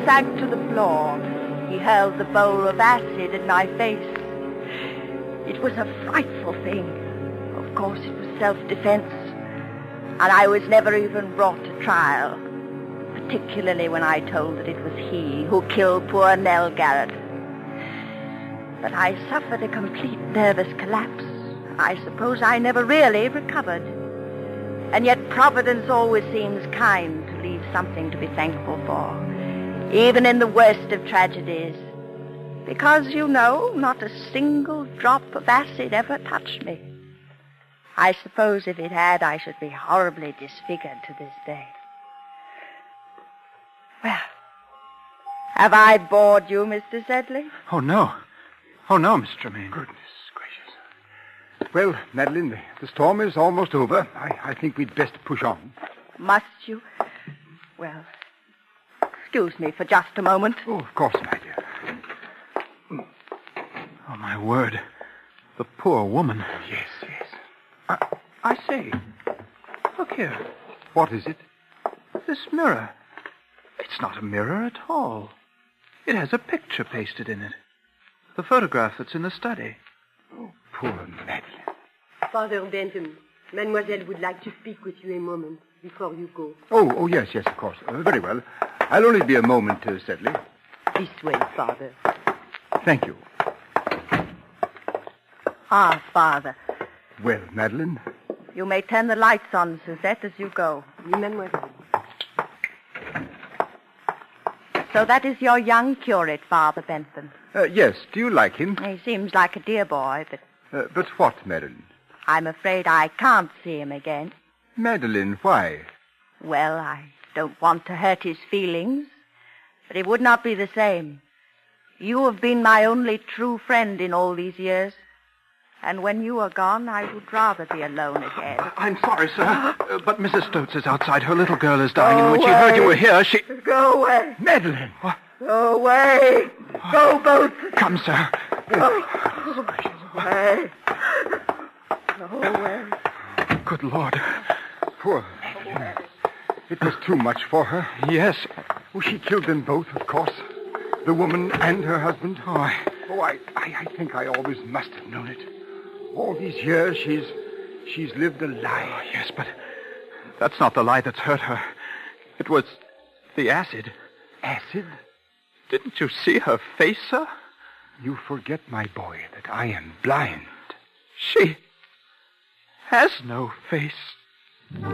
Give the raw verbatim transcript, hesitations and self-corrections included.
sank to the floor, he hurled the bowl of acid in my face. It was a frightful thing. Of course, it was self-defense, and I was never even brought to trial, particularly when I told that it was he who killed poor Nell Garrett. But I suffered a complete nervous collapse. I suppose I never really recovered. And yet Providence always seems kind to leave something to be thankful for, even in the worst of tragedies. Because, you know, not a single drop of acid ever touched me. I suppose if it had, I should be horribly disfigured to this day. Well, have I bored you, Mister Sedley? Oh, no. Oh, no, Miss Tremaine. Goodness gracious. Well, Madeline, the, the storm is almost over. I, I think we'd best push on. Must you? Well, excuse me for just a moment. Oh, of course, my dear. Oh, my word. The poor woman. Yes, yes. I, I say, look here. What is it? This mirror. It's not a mirror at all. It has a picture pasted in it. The photograph that's in the study. Oh, poor Madeline. Father Bentham, Mademoiselle would like to speak with you a moment before you go. Oh, oh, yes, yes, of course. Uh, very well. I'll only be a moment, uh, Sedley. This way, Father. Thank you. Ah, Father. Well, Madeline? You may turn the lights on, Suzette, as you go. Oui, Mademoiselle. So that is your young curate, Father Bentham. Uh, yes, do you like him? He seems like a dear boy, but... Uh, but what, Madeline? I'm afraid I can't see him again. Madeline, why? Well, I don't want to hurt his feelings, but it would not be the same. You have been my only true friend in all these years. And when you are gone, I would rather be alone again. I'm sorry, sir, uh, but Missus Stotz is outside. Her little girl is dying, and when she heard you were here, she... Go away. Madeline! What? Go away. Go both. Come, sir. Go away. Go away. Good Lord. Poor Madeline. It was too much for her. Yes. Oh, she killed them both, of course. The woman and her husband. Oh, I... Oh, I, I, I think I always must have known it. All these years, she's... she's lived a lie. Oh, yes, but that's not the lie that's hurt her. It was the acid. Acid? Didn't you see her face, sir? You forget, my boy, that I am blind. She has no face.